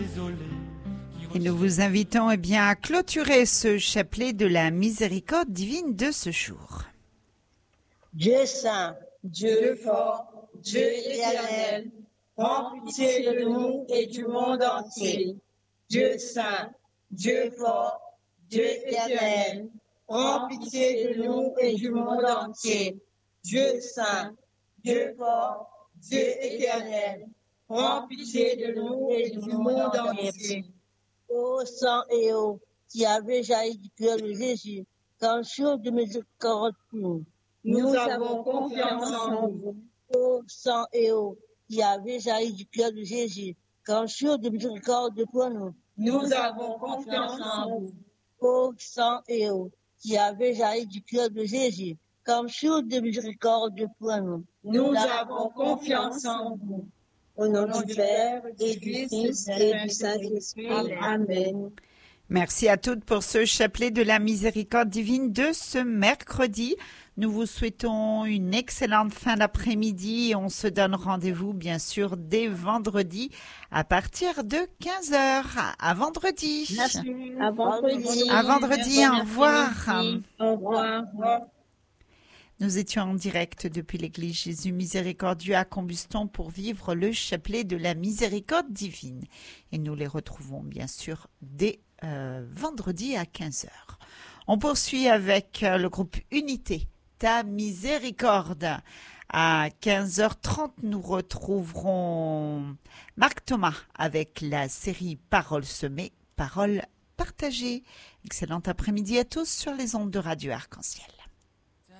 Et nous vous invitons à clôturer ce chapelet de la miséricorde divine de ce jour. Dieu saint, Dieu fort, Dieu éternel, prends pitié de nous et du monde entier. Dieu saint, Dieu fort, Dieu éternel, prends pitié de nous et du monde entier. Dieu saint, Dieu fort, Dieu éternel, prends pitié de nous et du monde entier. Ô sang et eau, qui avez jailli du cœur de Jésus, qu'en jour de miséricorde pour nous, nous avons confiance en vous. Ô sang et eau, qui avez jailli du cœur de Jésus, qu'en jour de miséricorde pour nous, nous avons confiance en vous. Ô sang et eau, qui avez jailli du cœur de Jésus, qu'en jour de miséricorde pour nous, nous avons confiance en vous. Au nom du Père, et du Fils, et du Saint-Esprit. Amen. Merci à toutes pour ce chapelet de la miséricorde divine de ce mercredi. Nous vous souhaitons une excellente fin d'après-midi et on se donne rendez-vous bien sûr dès vendredi à partir de 15h. À vendredi. Merci. À vendredi. À vendredi, au revoir. Au revoir. Nous étions en direct depuis l'église Jésus Miséricordieux à Combuston pour vivre le chapelet de la miséricorde divine. Et nous les retrouvons bien sûr dès vendredi à 15h. On poursuit avec le groupe Unité, Ta Miséricorde. À 15h30, nous retrouverons Marc Thomas avec la série Paroles semées, Paroles partagées. Excellent après-midi à tous sur les ondes de Radio Arc-en-Ciel.